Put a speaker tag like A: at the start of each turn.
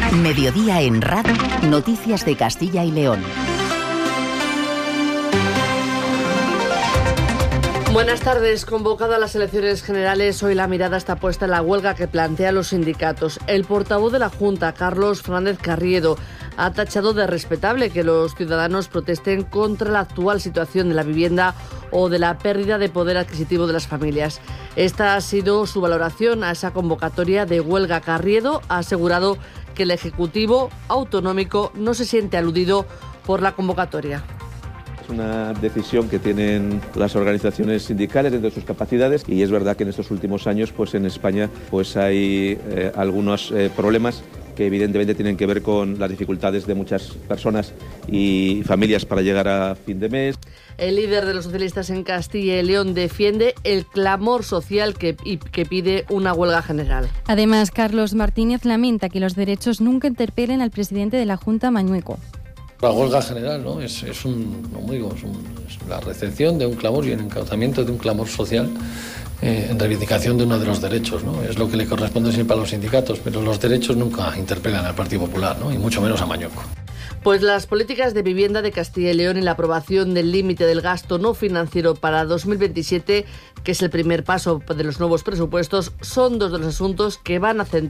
A: Mediodía en Radio, noticias de Castilla y León.
B: Buenas tardes. Convocada a las elecciones generales, hoy la mirada está puesta en la huelga que plantean los sindicatos. El portavoz de la Junta, Carlos Fernández Carriedo, ha tachado de respetable que los ciudadanos protesten contra la actual situación de la vivienda o de la pérdida de poder adquisitivo de las familias. Esta ha sido su valoración a esa convocatoria de huelga. Carriedo ha asegurado que el Ejecutivo autonómico no se siente aludido por la convocatoria.
C: Es una decisión que tienen las organizaciones sindicales dentro de sus capacidades, y es verdad que en estos últimos años en España hay algunos problemas que evidentemente tienen que ver con las dificultades de muchas personas y familias para llegar a fin de mes.
B: El líder de los socialistas en Castilla y León defiende el clamor social que pide una huelga general.
D: Además, Carlos Martínez lamenta que los derechos nunca interpelen al presidente de la Junta, Mañueco.
E: La huelga general, ¿no? es la recepción de un clamor y el encauzamiento de un clamor social en reivindicación de uno de los derechos, ¿no? Es lo que le corresponde siempre a los sindicatos, pero los derechos nunca interpelan al Partido Popular, ¿no? Y mucho menos a Mañueco.
B: Pues las políticas de vivienda de Castilla y León y la aprobación del límite del gasto no financiero para 2027, que es el primer paso de los nuevos presupuestos, son dos de los asuntos que van a centrar